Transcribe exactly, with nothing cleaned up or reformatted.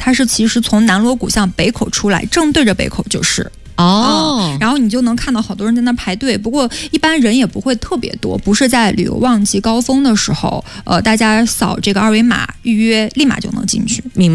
它是其实从南锣鼓巷北口出来，正对着北口就是。 哦、 嗯，然后你就能看到好多人在那排队，不过一般人也不会特别多，不是在旅游旺季高峰的时候，呃，大家扫这个二维码预约，立马就能进去。 明白。